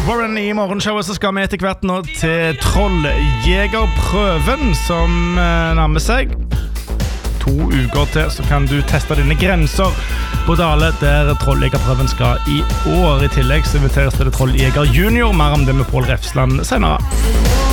Warren I morgenshowet, så skal vi etter hvert nå til Trolljegerprøven, som nærmer seg 2 uker til, så kan du teste dine grenser på Dale, der Trolljegerprøven skal I år. I tillegg så inviteres det Trolljeger Junior, mer om det med Pål Refsland senere.